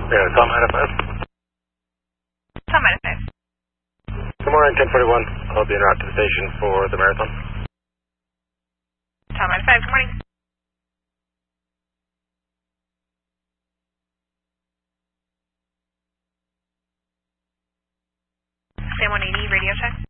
Yeah, Tom out of 5. Tom out of 5. Good morning, 1041. I'll be en route to the station for the marathon. Tom out of 5, good morning. Sam 180, radio check.